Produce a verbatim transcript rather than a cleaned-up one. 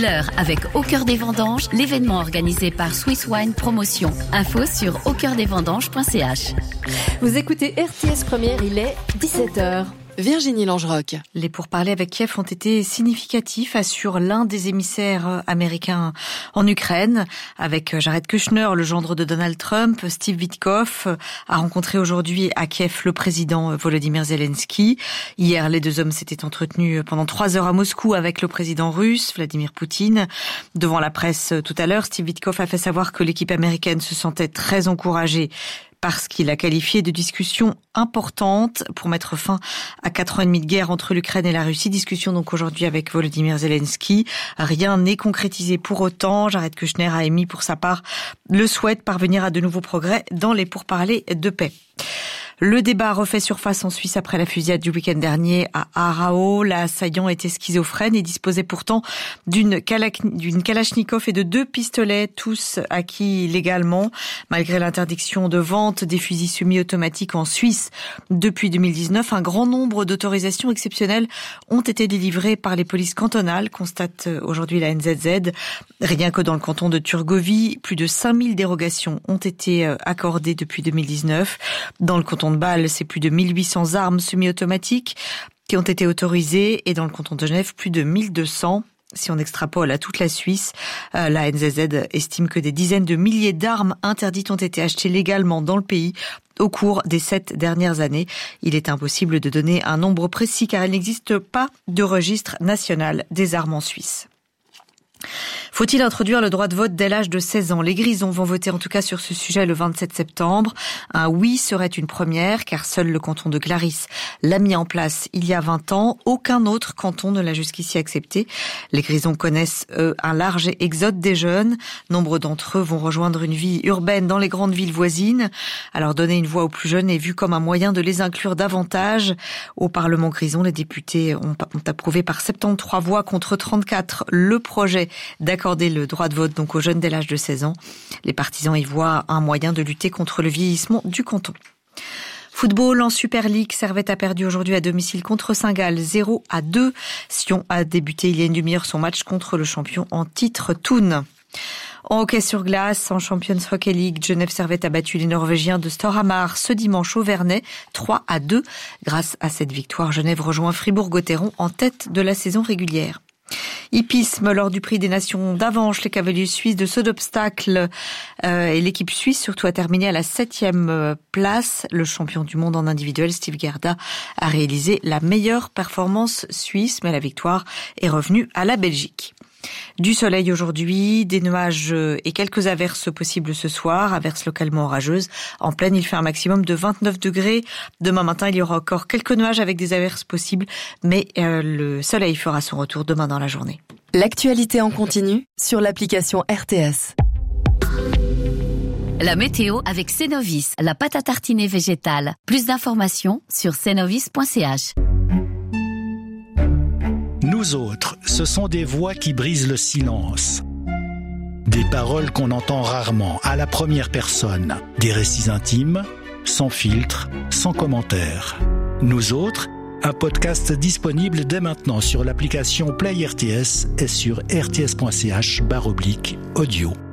L'heure avec Au cœur des vendanges, l'événement organisé par Swiss Wine Promotion. Info sur au cœur des vendanges point c h. Vous écoutez R T S Première, il est dix-sept heures. Virginie Langeroc. Les pourparlers avec Kiev ont été significatifs, assure l'un des émissaires américains en Ukraine. Avec Jared Kushner, le gendre de Donald Trump, Steve Witkoff a rencontré aujourd'hui à Kiev le président Volodymyr Zelensky. Hier, les deux hommes s'étaient entretenus pendant trois heures à Moscou avec le président russe, Vladimir Poutine. Devant la presse tout à l'heure, Steve Witkoff a fait savoir que l'équipe américaine se sentait très encouragée parce qu'il a qualifié de discussion importante pour mettre fin à quatre ans et demi de guerre entre l'Ukraine et la Russie. Discussion donc aujourd'hui avec Volodymyr Zelensky. Rien n'est concrétisé pour autant. Jared Kushner a émis pour sa part le souhait de parvenir à de nouveaux progrès dans les pourparlers de paix. Le débat refait surface en Suisse après la fusillade du week-end dernier à Aarau. L'assaillant était schizophrène et disposait pourtant d'une, d'une Kalachnikov et de deux pistolets, tous acquis légalement. Malgré l'interdiction de vente des fusils semi-automatiques en Suisse depuis deux mille dix-neuf, un grand nombre d'autorisations exceptionnelles ont été délivrées par les polices cantonales, constate aujourd'hui la N Z Z. Rien que dans le canton de Turgovie, plus de cinq mille dérogations ont été accordées depuis deux mille dix-neuf. Dans le canton de Bâle, c'est plus de mille huit cents armes semi-automatiques qui ont été autorisées et dans le canton de Genève, plus de mille deux cents. Si on extrapole à toute la Suisse, euh, la N Z Z estime que des dizaines de milliers d'armes interdites ont été achetées légalement dans le pays au cours des sept dernières années. Il est impossible de donner un nombre précis car il n'existe pas de registre national des armes en Suisse. Faut-il introduire le droit de vote dès l'âge de seize ans ? Les Grisons vont voter en tout cas sur ce sujet le vingt-sept septembre. Un oui serait une première, car seul le canton de Glaris l'a mis en place il y a vingt ans. Aucun autre canton ne l'a jusqu'ici accepté. Les Grisons connaissent, eux, un large exode des jeunes. Nombre d'entre eux vont rejoindre une vie urbaine dans les grandes villes voisines. Alors donner une voix aux plus jeunes est vu comme un moyen de les inclure davantage. Au Parlement Grison, les députés ont, ont approuvé par soixante-treize voix contre trente-quatre le projet d'accorder le droit de vote donc aux jeunes dès l'âge de seize ans. Les partisans y voient un moyen de lutter contre le vieillissement du canton. Football en Super League, Servette a perdu aujourd'hui à domicile contre Saint-Gall, zéro à deux. Sion a débuté il y a une demi-heure son match contre le champion en titre Thun. En hockey sur glace, en Champions Hockey League, Genève Servette a battu les Norvégiens de Storhamar ce dimanche au Vernet, trois à deux. Grâce à cette victoire, Genève rejoint Fribourg-Gotteron en tête de la saison régulière. Hippisme, lors du prix des nations d'Avanches, les cavaliers suisses de saut d'obstacle euh, et l'équipe suisse surtout a terminé à la septième place. Le champion du monde en individuel, Steve Gerda, a réalisé la meilleure performance suisse, mais la victoire est revenue à la Belgique. Du soleil aujourd'hui, des nuages et quelques averses possibles ce soir, averses localement orageuses. En pleine, il fait un maximum de vingt-neuf degrés. Demain matin, il y aura encore quelques nuages avec des averses possibles, mais euh, le soleil fera son retour demain dans la journée. L'actualité en continu sur l'application R T S. La météo avec Cenovis, la pâte à tartiner végétale. Plus d'informations sur cenovis point c h. Nous autres, ce sont des voix qui brisent le silence. Des paroles qu'on entend rarement, à la première personne. Des récits intimes, sans filtre, sans commentaire. Nous autres, un podcast disponible dès maintenant sur l'application Play R T S et sur r t s point c h barre oblique audio.